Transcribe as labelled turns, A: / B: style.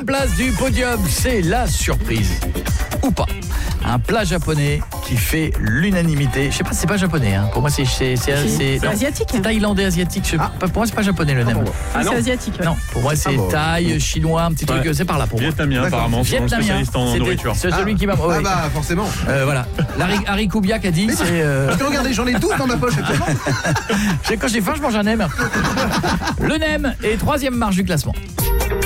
A: place du podium, c'est la surprise. Ou pas. Un plat japonais qui fait l'unanimité. Je sais pas, c'est pas japonais. Hein. Pour moi, c'est
B: asiatique.
A: C'est thaïlandais, asiatique. Pour moi, c'est pas japonais le nem.
B: C'est asiatique. Ouais.
A: Non, pour moi, c'est thaï, chinois, un petit truc. C'est par là pour moi.
C: Vietnamien, apparemment. Spécialiste en nourriture.
A: C'est celui qui m'a.
D: Ah bah forcément.
A: Voilà. Harry Koubiak a dit.
D: Parce que regardez, j'en ai 12 dans ma poche actuellement.
A: Quand j'ai faim, je mange un nem. Le nem est 3e marche du classement.